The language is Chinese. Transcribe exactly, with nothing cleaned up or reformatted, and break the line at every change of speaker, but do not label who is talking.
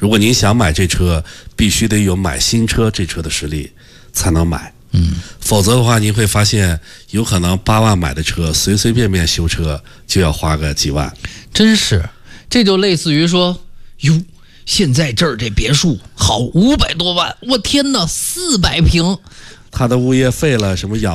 如果您想买这车，必须得有买新车这车的实力才能买。
嗯，
否则的话，您会发现有可能八万买的车，随随便便修车就要花个几万。
真是，这就类似于说，哟，现在这儿这别墅好五百多万，我天哪，四百平，
它的物业费了，什么养